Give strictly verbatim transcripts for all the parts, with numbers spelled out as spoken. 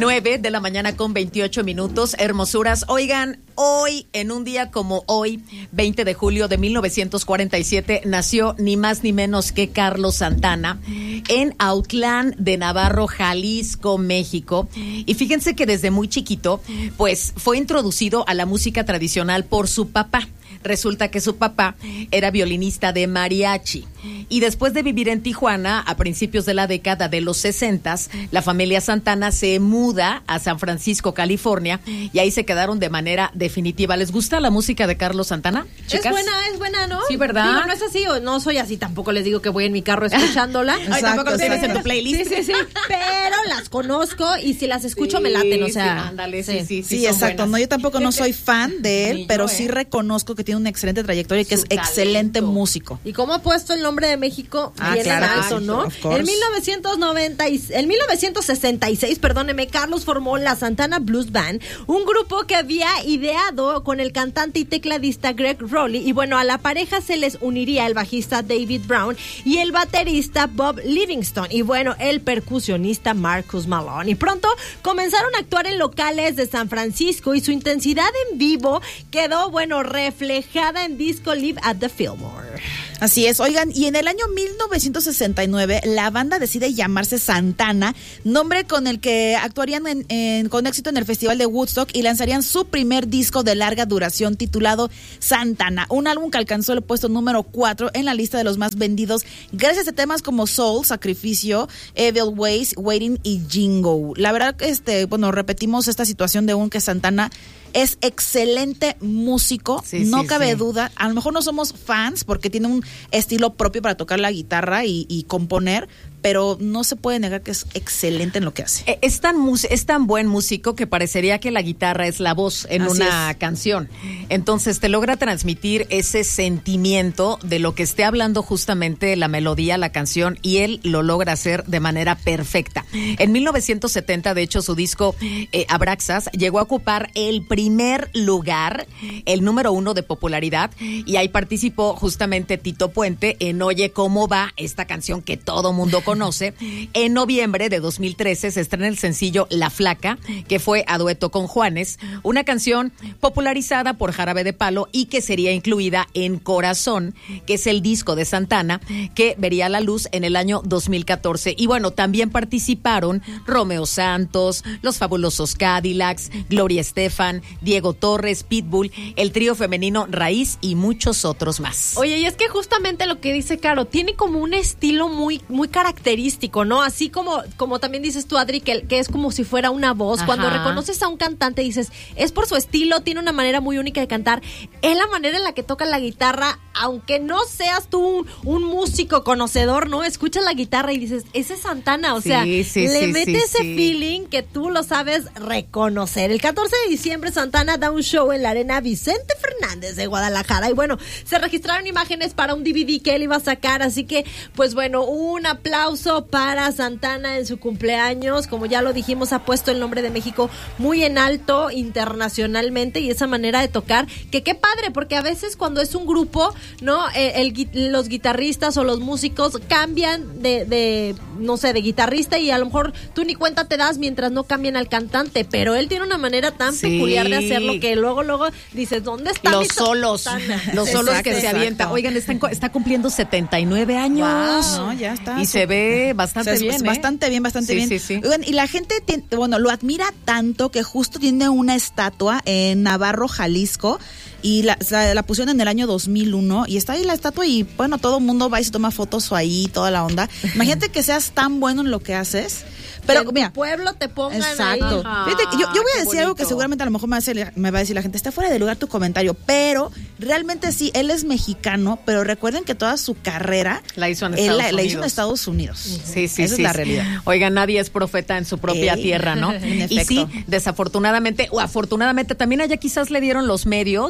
nueve de la mañana con veintiocho minutos, hermosuras. Oigan, hoy, en un día como hoy, veinte de julio de mil novecientos cuarenta y siete, nació ni más ni menos que Carlos Santana en Autlán de Navarro, Jalisco, México. Y fíjense que desde muy chiquito, pues, fue introducido a la música tradicional por su papá. Resulta que su papá era violinista de mariachi. Y después de vivir en Tijuana, a principios de la década de los sesentas, la familia Santana se muda a San Francisco, California, y ahí se quedaron de manera definitiva. ¿Les gusta la música de Carlos Santana, chicas? Es buena, es buena, ¿no? Sí, ¿verdad? Digo, no es así, o no soy así, tampoco les digo que voy en mi carro escuchándola. Exacto, Ay, tampoco lo tienes en tu playlist. Sí, sí, sí, pero las conozco y si las escucho sí, me laten, o sea. Sí, ándale, sí, sí, sí. Sí, sí exacto. buenas. No, yo tampoco no soy fan de él, Ni pero yo, sí ¿eh? reconozco que tiene una excelente trayectoria y que Su es excelente talento. músico. ¿Y cómo ha puesto el nombre de México? Ah, Bien claro en que alto, sí, ¿no? of course. En mil novecientos noventa y, en mil novecientos sesenta y seis, perdóneme, Carlos formó la Santana Blues Band, un grupo que había ideado con el cantante y tecladista Greg Rowley, y bueno, a la pareja se les uniría el bajista David Brown y el baterista Bob Livingston, y bueno, el percusionista Marcus Malone. Y pronto comenzaron a actuar en locales de San Francisco y su intensidad en vivo quedó, bueno, reflejada en disco Live at the Fillmore. Así es, oigan, y en el año mil novecientos sesenta y nueve la banda decide llamarse Santana, nombre con el que actuarían en, en, con éxito en el Festival de Woodstock y lanzarían su primer disco de larga duración titulado Santana, un álbum que alcanzó el puesto número cuatro en la lista de los más vendidos gracias a temas como Soul, Sacrificio, Evil Ways, Waiting y Jingo. La verdad, este, bueno, repetimos esta situación de un que Santana es excelente músico, sí, no sí, cabe sí. duda. A lo mejor no somos fans porque tiene un estilo propio para tocar la guitarra y, y componer, pero no se puede negar que es excelente en lo que hace. Es tan, mus- es tan buen músico que parecería que la guitarra es la voz en Así una es. canción. Entonces te logra transmitir ese sentimiento de lo que esté hablando justamente la melodía, la canción, y él lo logra hacer de manera perfecta. En mil novecientos setenta, de hecho, su disco eh, Abraxas llegó a ocupar el primer lugar, el número uno de popularidad, y ahí participó justamente Tito Puente en Oye Cómo Va, esta canción que todo mundo conoce. conoce. En noviembre de dos mil trece se estrena el sencillo La Flaca, que fue a dueto con Juanes, una canción popularizada por Jarabe de Palo y que sería incluida en Corazón, que es el disco de Santana, que vería la luz en el año dos mil catorce. Y bueno, también participaron Romeo Santos, Los Fabulosos Cadillacs, Gloria Estefan, Diego Torres, Pitbull, el trío femenino Raíz y muchos otros más. Oye, y es que justamente lo que dice Caro, tiene como un estilo muy, muy característico, ¿no? Así como, como también dices tú, Adri, que, que es como si fuera una voz. Ajá. Cuando reconoces a un cantante dices, es por su estilo, tiene una manera muy única de cantar, es la manera en la que toca la guitarra, aunque no seas tú un, un músico conocedor, ¿no? Escuchas la guitarra y dices, ese es Santana, o Sí, sea, sí, le sí, mete sí, ese sí. feeling que tú lo sabes reconocer. El catorce de diciembre Santana da un show en la Arena Vicente Fernández de Guadalajara, y bueno, se registraron imágenes para un D V D que él iba a sacar, así que, pues bueno, un aplauso para Santana en su cumpleaños. Como ya lo dijimos, ha puesto el nombre de México muy en alto internacionalmente, y esa manera de tocar, que qué padre, porque a veces cuando es un grupo, ¿no? El, el, los guitarristas o los músicos cambian de, de, no sé, de guitarrista, y a lo mejor tú ni cuenta te das mientras no cambian al cantante, pero él tiene una manera tan Sí. peculiar de hacerlo que luego, luego dices, ¿dónde está Los mi solos, Santana? los solos Exacto, que se exacto. avienta. Oigan, está, en- está cumpliendo setenta y nueve años. Wow, no, ya está. Y se ve bastante O sea, es- bien, es ¿eh? bastante bien, bastante Sí, bien. sí, sí. Oigan, y la gente, tiene, bueno, lo admira tanto que justo tiene una estatua en Navarro, Jalisco, y la, la, la pusieron en el año dos mil uno, y está ahí la estatua, y bueno, todo el mundo va y se toma fotos ahí, toda la onda. Imagínate que seas tan bueno en lo que haces. Pero que en mira, tu pueblo te pongan exacto. ahí. Fíjate, yo, yo voy a qué decir algo que bonito. seguramente a lo mejor me va, a decir, me va a decir la gente, está fuera de lugar tu comentario, pero realmente sí, él es mexicano, pero recuerden que toda su carrera La hizo en él Estados la, la hizo en Unidos. Estados Unidos. Sí, sí, Esa sí. es la realidad. Oigan, nadie es profeta en su propia Ey, tierra, ¿no? en Y sí, efecto. desafortunadamente o afortunadamente también allá quizás le dieron los medios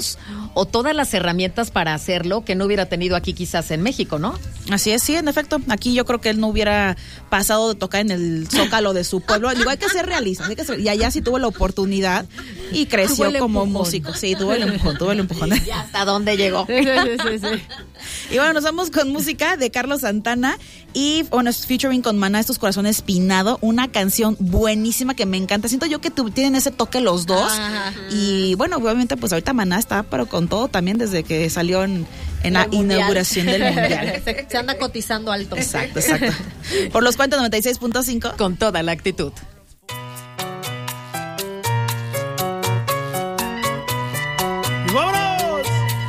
o todas las herramientas para hacerlo que no hubiera tenido aquí quizás en México, ¿no? Así es, sí, en efecto. Aquí yo creo que él no hubiera pasado de tocar en el Zócalo de su pueblo. Digo, hay que ser realistas, hay que ser, y allá sí tuvo la oportunidad y creció como empujón. músico. Sí, tuvo el empujón, tuvo el empujón. ¿Y hasta dónde llegó? Sí, sí, sí, sí. Y bueno, nos vamos con música de Carlos Santana y, bueno, es featuring con Maná, Estos Corazones Espinado, una canción buenísima que me encanta. Siento yo que tu, tienen ese toque los dos. Ajá. Y bueno, obviamente pues ahorita Maná está pero con todo también desde que salió en, en la mundial. inauguración del mundial. Se, se anda cotizando alto. Exacto, exacto. Por los cuentos noventa y seis punto cinco. Con toda la actitud.